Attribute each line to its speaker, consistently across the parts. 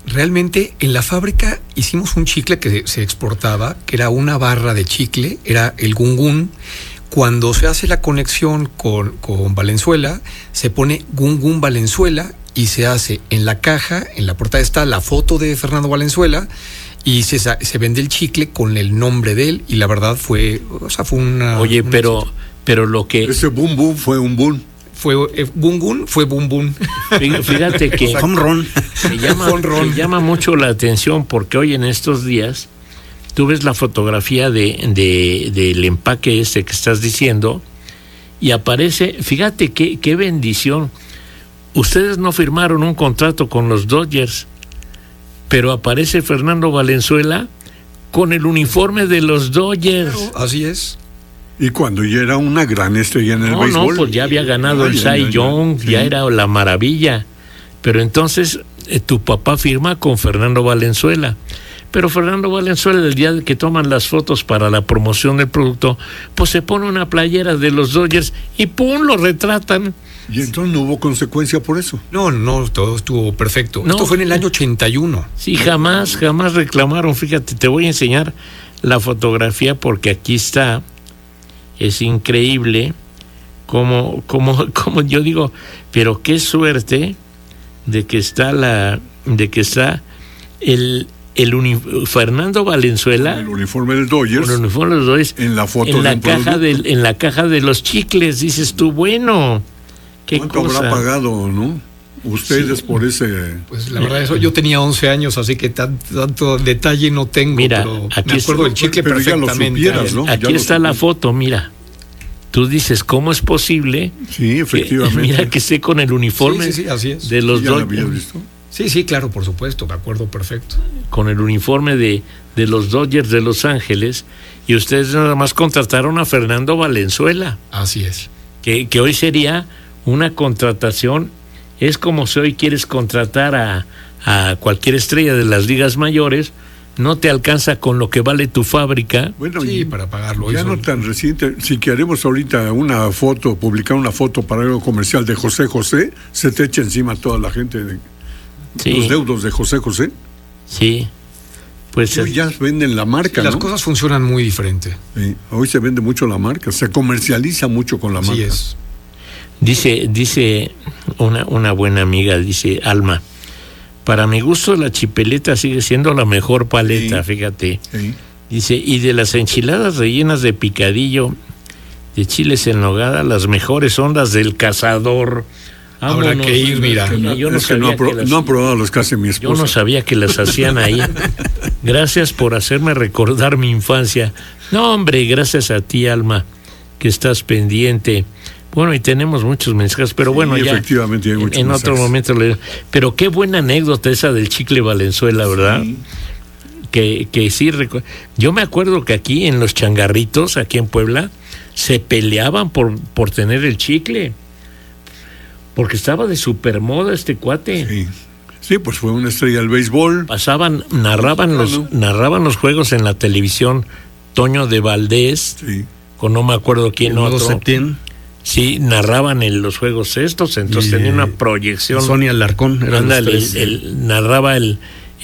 Speaker 1: Realmente en la fábrica hicimos un chicle que se exportaba, que era una barra de chicle, era el Gun-Gun. Cuando se hace la conexión con Valenzuela, se pone Gun-Gun Valenzuela y se hace en la caja, en la portada está la foto de Fernando Valenzuela y se vende el chicle con el nombre de él y la verdad fue una...
Speaker 2: Oye, pero lo que...
Speaker 3: Ese Boom Boom fue un boom.
Speaker 1: Fue Gun-Gun, fue Boom Boom.
Speaker 2: Fíjate que
Speaker 1: home run.
Speaker 2: Me llama mucho la atención porque hoy en estos días tú ves la fotografía del empaque este que estás diciendo y aparece, fíjate qué bendición. Ustedes no firmaron un contrato con los Dodgers, pero aparece Fernando Valenzuela con el uniforme de los Dodgers.
Speaker 1: Claro, así es.
Speaker 3: Y cuando ya era una gran estrella en el béisbol.
Speaker 2: No, pues ya había ganado el Cy Young, ya era la maravilla. Pero entonces tu papá firma con Fernando Valenzuela. Pero Fernando Valenzuela, el día que toman las fotos para la promoción del producto, pues se pone una playera de los Dodgers y ¡pum!, lo retratan.
Speaker 3: Y entonces no hubo consecuencia por eso.
Speaker 1: No, todo estuvo perfecto.
Speaker 2: No.
Speaker 1: Esto fue en el año 81.
Speaker 2: Sí, jamás reclamaron. Fíjate, te voy a enseñar la fotografía porque aquí está. Es increíble como yo digo, pero qué suerte de que está Fernando Valenzuela,
Speaker 3: el uniforme del Dodgers,
Speaker 2: el uniforme de los Dodgers,
Speaker 3: en la foto
Speaker 2: en la caja de los chicles. Dices tú, bueno, qué
Speaker 3: ¿cuánto
Speaker 2: cosa
Speaker 3: habrá pagado, no? Ustedes por ese...
Speaker 1: Pues la verdad, yo tenía 11 años, así que tanto detalle no tengo.
Speaker 2: Mira,
Speaker 1: pero
Speaker 2: aquí
Speaker 1: me acuerdo del chicle
Speaker 3: pero
Speaker 1: perfectamente.
Speaker 3: Ya lo supieras, ¿no?
Speaker 2: Aquí está la foto, mira. Tú dices, ¿cómo es posible?
Speaker 3: Sí, efectivamente.
Speaker 2: Mira que esté con el uniforme
Speaker 1: Sí, así es.
Speaker 2: de los
Speaker 3: ¿Ya lo
Speaker 2: Dodgers.
Speaker 3: habías visto?
Speaker 1: Sí, claro, por supuesto, me acuerdo perfecto.
Speaker 2: Con el uniforme de los Dodgers de Los Ángeles, y ustedes nada más contrataron a Fernando Valenzuela.
Speaker 1: Así es.
Speaker 2: Que hoy sería una contratación. Es como si hoy quieres contratar a cualquier estrella de las ligas mayores, no te alcanza con lo que vale tu fábrica.
Speaker 3: Bueno,
Speaker 1: sí, para pagarlo.
Speaker 3: Ya no tan reciente. Si queremos ahorita publicar una foto para algo comercial de José José, se te echa encima toda la gente los deudos de José José.
Speaker 2: Sí. Pues
Speaker 3: hoy ya venden la marca,
Speaker 1: las
Speaker 3: ¿no?
Speaker 1: cosas funcionan muy diferente.
Speaker 3: Sí, hoy se vende mucho la marca, se comercializa mucho con la marca.
Speaker 1: Así es.
Speaker 2: Dice una buena amiga, dice Alma, para mi gusto la chipeleta sigue siendo la mejor paleta, sí. Fíjate. Sí. Dice, y de las enchiladas rellenas de picadillo, de chiles en nogada, las mejores son las del Cazador.
Speaker 1: Habrá que ir, mira.
Speaker 2: Yo
Speaker 3: no han probado las que hace mi esposa.
Speaker 2: Yo no sabía que las hacían ahí. Gracias por hacerme recordar mi infancia. No, hombre, gracias a ti, Alma, que estás pendiente. Bueno, y tenemos muchos mensajes, pero bueno,
Speaker 3: sí,
Speaker 2: ya
Speaker 3: efectivamente hay muchos
Speaker 2: en
Speaker 3: mensajes.
Speaker 2: otro momento. Pero qué buena anécdota esa del chicle Valenzuela, ¿verdad?
Speaker 3: Sí.
Speaker 2: Que sí, yo me acuerdo que aquí en los changarritos, aquí en Puebla, se peleaban por tener el chicle, porque estaba de supermoda este cuate.
Speaker 3: Sí. Sí, pues fue una estrella del béisbol.
Speaker 2: Narraban los juegos en la televisión Toño de Valdés,
Speaker 3: sí.
Speaker 2: Con no me acuerdo quién otro.
Speaker 1: Septién.
Speaker 2: Sí, narraban los juegos estos, entonces tenía una proyección.
Speaker 1: Sonia Alarcón.
Speaker 2: Narraban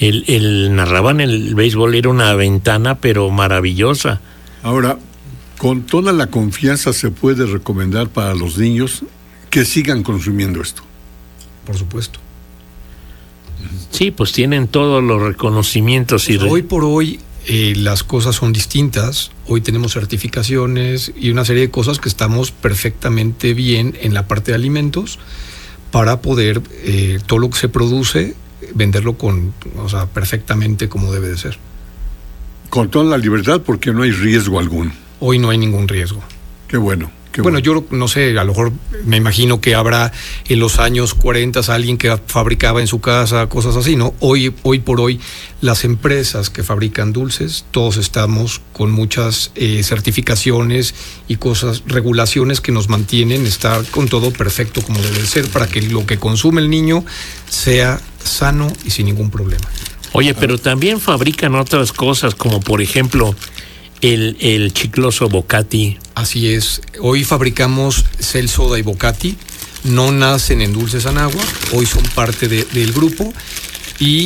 Speaker 2: el béisbol, era una ventana, pero maravillosa.
Speaker 3: Ahora, con toda la confianza se puede recomendar para los niños que sigan consumiendo esto.
Speaker 1: Por supuesto.
Speaker 2: Sí, pues tienen todos los reconocimientos.
Speaker 1: Hoy por hoy las cosas son distintas. Hoy tenemos certificaciones y una serie de cosas que estamos perfectamente bien en la parte de alimentos para poder todo lo que se produce venderlo perfectamente como debe de ser.
Speaker 3: Con toda la libertad, porque no hay riesgo alguno.
Speaker 1: Hoy no hay ningún riesgo.
Speaker 3: Qué bueno.
Speaker 1: Bueno, yo no sé, a lo mejor me imagino que habrá en los años 40 alguien que fabricaba en su casa cosas así, ¿no? Hoy por hoy, las empresas que fabrican dulces, todos estamos con muchas certificaciones y regulaciones que nos mantienen estar con todo perfecto como debe ser para que lo que consume el niño sea sano y sin ningún problema.
Speaker 2: Oye, pero también fabrican otras cosas, como por ejemplo el chicloso Bocati.
Speaker 1: Así es. Hoy fabricamos Cel Soda y Bocati. No nacen en Dulces Anáhuac. Hoy son parte del grupo. Y